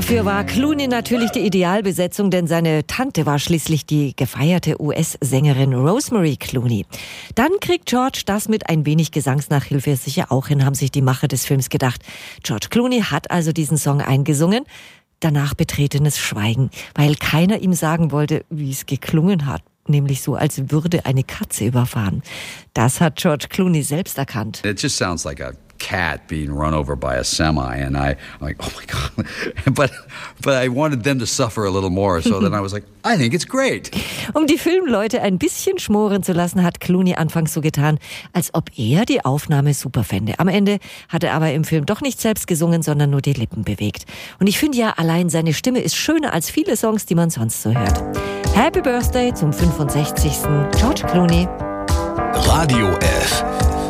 Dafür war Clooney natürlich die Idealbesetzung, denn seine Tante war schließlich die gefeierte US-Sängerin Rosemary Clooney. Dann kriegt George das mit ein wenig Gesangsnachhilfe sicher auch hin, haben sich die Macher des Films gedacht. George Clooney hat also diesen Song eingesungen. Danach betretenes Schweigen, weil keiner ihm sagen wollte, wie es geklungen hat. Nämlich so, als würde eine Katze überfahren. Das hat George Clooney selbst erkannt. It just sounds like a cat being run over by a semi, and I'm like, oh my God. But I wanted them to suffer a little more, so then I was like, I think it's great. Um die Filmleute ein bisschen schmoren zu lassen, hat Clooney anfangs so getan, als ob er die Aufnahme super fände. Am Ende hat er aber im Film doch nicht selbst gesungen, sondern nur die Lippen bewegt. Und ich finde ja, allein seine Stimme ist schöner als viele Songs, die man sonst so hört. Happy Birthday zum 65. George Clooney. Radio F.